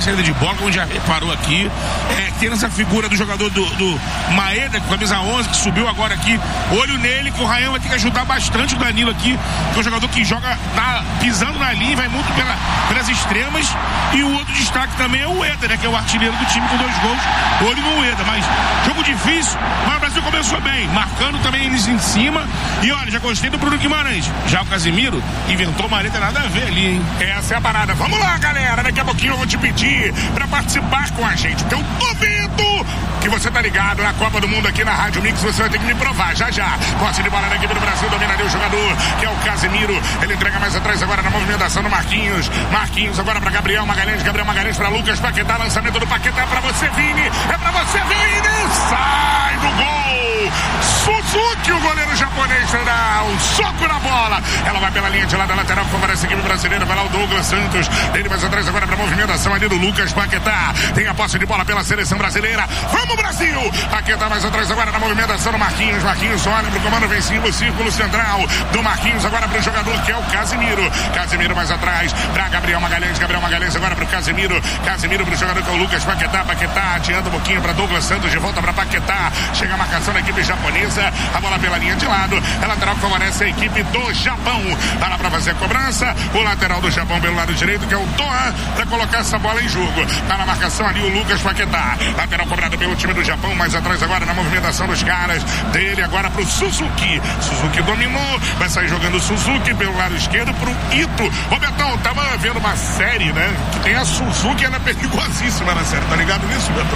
saída de bola, como já reparou aqui. Tendo essa figura do jogador do Maeda, com a camisa 11, que subiu agora aqui. Olho nele, que o Ryan vai ter que ajudar bastante o Danilo aqui, que é um jogador que joga, tá pisando na linha, vai muito pelas extremas. E o outro destaque também é o Eder, né, que é o artilheiro do time com 2 gols. Olho no Eder, mas jogo difícil, mas o Brasil começou bem, marcando também eles em cima. E olha, já gostei do Bruno Guimarães. Já o Casemiro inventou uma letra nada a ver ali, hein? Essa é a parada. Vamos lá, galera. Daqui a pouquinho eu vou te pedir pra participar com a gente. Então, duvido que você tá ligado na Copa do Mundo aqui na Rádio Mix. Você vai ter que me provar já. Posse de bola da equipe do Brasil. Domina ali o jogador, que é o Casemiro. Ele entrega mais atrás agora na movimentação do Marquinhos. Marquinhos agora pra Gabriel Magalhães. Gabriel Magalhães pra Lucas Paquetá. Lançamento do Paquetá pra você, Vini. É pra você, Vini. Sai do gol. Suzuki, o goleiro japonês, dá um soco na bola. Ela vai pela linha de lado da lateral, favorece a equipe brasileira. Vai lá o Douglas Santos. Ele mais atrás agora pra movimentação ali do Lucas Paquetá. Tem a posse de bola pela seleção brasileira. Vamos, Brasil! Paquetá mais atrás agora na movimentação do Marquinhos. Marquinhos olha pro comando ofensivo, círculo central do Marquinhos agora pro jogador que é o Casemiro. Casemiro mais atrás pra Gabriel Magalhães. Gabriel Magalhães agora pro Casemiro. Casemiro pro jogador que é o Lucas Paquetá. Paquetá adianta um pouquinho pra Douglas Santos. De volta pra Paquetá. Chega a marcação da equipe japonesa. A bola pela linha de lado. É lateral que favorece a equipe do Japão. Tá lá pra fazer a cobrança. O lateral do Japão pelo lado direito, que é o Toa, pra colocar essa bola em jogo. Tá na marcação ali o Lucas Paquetá. Lateral cobrado pelo time do Japão. Mais atrás agora na movimentação dos caras. Dele agora pro Suzuki. Suzuki dominou. Vai sair jogando o Suzuki pelo lado esquerdo pro Ito. Ô Betão, tava vendo uma série, né? Que tem a Suzuki, ela é perigosíssima na série. Tá ligado nisso, Betão?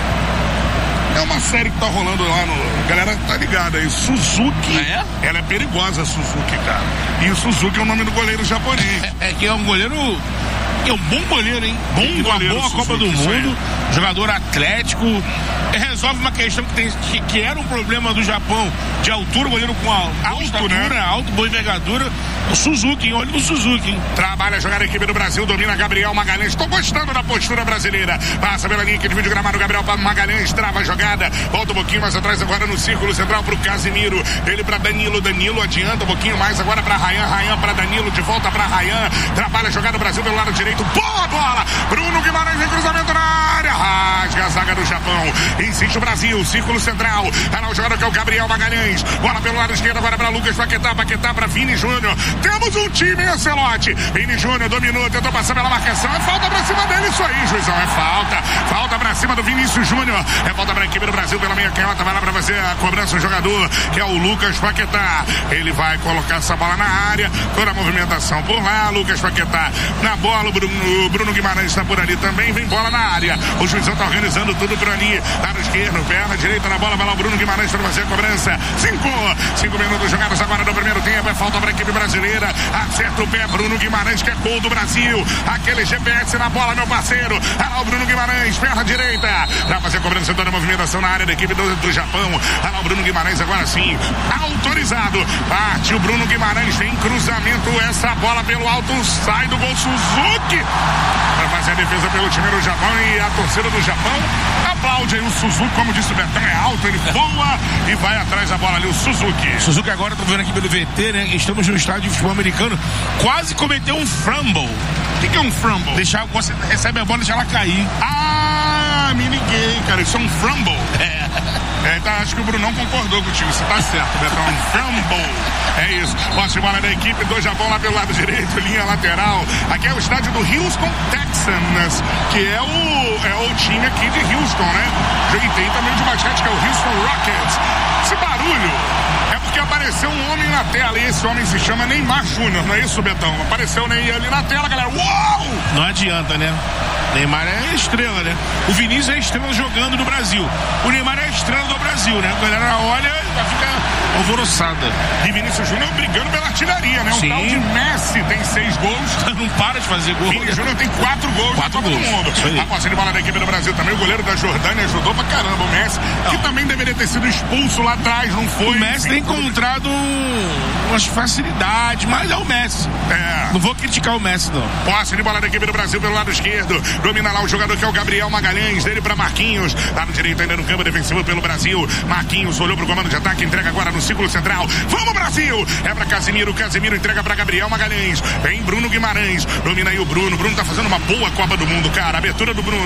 É uma série que tá rolando lá no... Galera, tá ligada aí. Suzuki. Ela é perigosa, Suzuki, cara. E o Suzuki é o nome do goleiro japonês. Que é um goleiro... É um bom goleiro, hein? Bom goleiro. Uma boa Suzuki, Copa do Mundo. Jogador atlético. Resolve uma questão que era um problema do Japão. De altura, goleiro com alta estatura, né? Alto, boa envergadura. O Suzuki, olha no Suzuki, hein? Trabalha a jogar a equipe do Brasil, domina Gabriel Magalhães. Tô gostando da postura brasileira. Passa pela linha que divide o gramado, Gabriel Magalhães, trava a jogada. Volta um pouquinho mais atrás agora no círculo central pro Casemiro. Ele pra Danilo. Danilo adianta um pouquinho mais agora pra Ryan. Ryan pra Danilo, de volta pra Ryan. Trabalha a jogada do Brasil pelo lado direito. Boa bola! Bruno Guimarães em cruzamento na área. Rasga a zaga do Japão. Insiste o Brasil, círculo central. É lá o jogador que é o Gabriel Magalhães. Bola pelo lado esquerdo agora pra Lucas Paquetá. Paquetá pra Vini Júnior. Temos um time, Ancelotti. Vini Júnior dominou, tentou passar pela marcação. É falta pra cima dele, isso aí, juizão. É falta. Falta pra cima do Vinícius Júnior. É falta pra equipe do Brasil pela meia canhota. Vai lá pra fazer a cobrança o jogador, que é o Lucas Paquetá. Ele vai colocar essa bola na área. Toda a movimentação por lá. Lucas Paquetá na bola. O Bruno Guimarães está por ali também. Vem bola na área. O juizão tá organizando tudo por ali. Lado esquerdo, perna direita na bola. Vai lá o Bruno Guimarães para fazer a cobrança. 5 minutos jogados agora no primeiro tempo. É falta pra equipe brasileira. Acerta o pé, Bruno Guimarães, que é gol do Brasil. Aquele GPS na bola, meu parceiro. Olha lá o Bruno Guimarães, perna direita. Pra fazer a cobrança, toda a movimentação na área da equipe do Japão. Olha lá o Bruno Guimarães agora sim. Autorizado. Parte o Bruno Guimarães, tem cruzamento. Essa bola pelo alto, sai do gol Suzuki. Pra fazer a defesa pelo time do Japão. E a torcida do Japão aplaude aí o Suzuki, como disse o Betão, é alto, ele voa e vai atrás da bola ali, o Suzuki. Suzuki agora, tô vendo aqui pelo VT, né? Estamos no estádio de futebol americano. Quase cometeu um fumble. O que é um fumble? Você recebe a bola e deixa ela cair. Ah, me liguei, cara. Isso é um fumble. Tá, acho que o Brunão concordou contigo. Você tá certo, Betão. Um fumble. É isso. Posse de bola da equipe do Japão lá pelo lado direito, linha lateral. Aqui é o estádio do Houston Texans, que é o time aqui de Houston, né? E tem também de basquete, que é o Houston Rockets. Esse barulho é porque apareceu um homem na tela, e esse homem se chama Neymar Júnior, não é isso, Betão? Apareceu ali na tela, galera. Uau! Não adianta, né? Neymar é estrela, né? O Vinícius é estrela jogando no Brasil. O Neymar é estrela do Brasil, né? A galera olha e já fica alvoroçada. E Vinícius Júnior brigando pela artilharia, né? Sim. O tal de Messi tem 6 gols. Não para de fazer gol. Vinícius Júnior tem 4 gols. 4 gols. Todo mundo. A posse de bola da equipe do Brasil também. O goleiro da Jordânia ajudou pra caramba o Messi, que também deveria ter sido expulso lá atrás, não foi? O Messi tem encontrado umas facilidades, mas é o Messi. Não vou criticar o Messi, não. Posse de bola da equipe do Brasil pelo lado esquerdo. Domina lá o jogador que é o Gabriel Magalhães, dele pra Marquinhos. Lado direito ainda no campo defensivo pelo Brasil. Marquinhos olhou pro comando de ataque, entrega agora no círculo central. Vamos, Brasil! É pra Casemiro. Casemiro entrega pra Gabriel Magalhães. Vem Bruno Guimarães. Domina aí o Bruno. Bruno tá fazendo uma boa Copa do Mundo, cara. Abertura do Bruno.